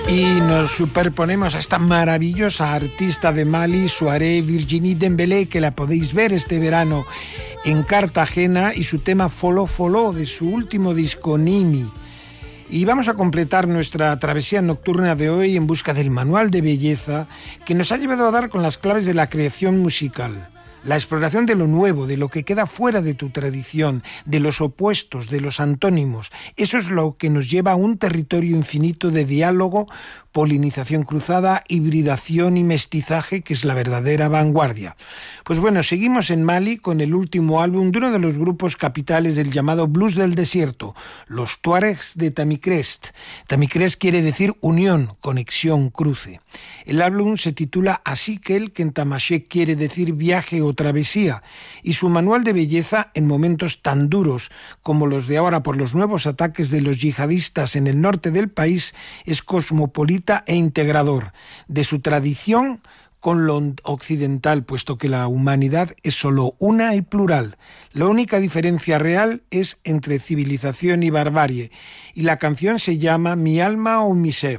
Y nos superponemos a esta maravillosa artista de Mali, Souaré Virginie Dembélé, que la podéis ver este verano en Cartagena, y su tema Follow Follow de su último disco Nimi. Y vamos a completar nuestra travesía nocturna de hoy en busca del manual de belleza que nos ha llevado a dar con las claves de la creación musical. La exploración de lo nuevo, de lo que queda fuera de tu tradición, de los opuestos, de los antónimos. Eso es lo que nos lleva a un territorio infinito de diálogo, polinización cruzada, hibridación y mestizaje, que es la verdadera vanguardia. Pues bueno, seguimos en Mali con el último álbum de uno de los grupos capitales del llamado blues del desierto, los Tuaregs de Tamicrest. Tamicrest quiere decir unión, conexión, cruce. El álbum se titula Asikel, que en tamaché quiere decir viaje o travesía, y su manual de belleza en momentos tan duros como los de ahora por los nuevos ataques de los yihadistas en el norte del país es cosmopolita e integrador de su tradición con lo occidental, puesto que la humanidad es solo una y plural. La única diferencia real es entre civilización y barbarie, y la canción se llama Mi alma o mi ser.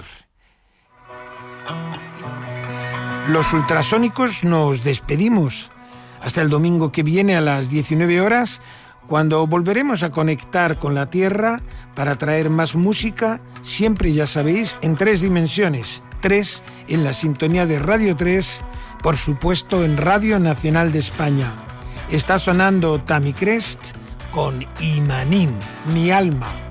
Los ultrasónicos nos despedimos. Hasta el domingo que viene a las 19 horas, cuando volveremos a conectar con la Tierra para traer más música, siempre, ya sabéis, en 3 dimensiones. 3 en la sintonía de Radio 3, por supuesto en Radio Nacional de España. Está sonando Tamicrest con Imanim, mi alma.